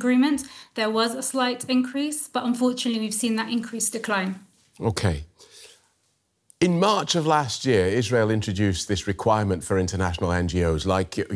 agreement, there was a slight increase, but unfortunately we've seen that increase decline. OK. In March of last year, Israel introduced this requirement for international NGOs like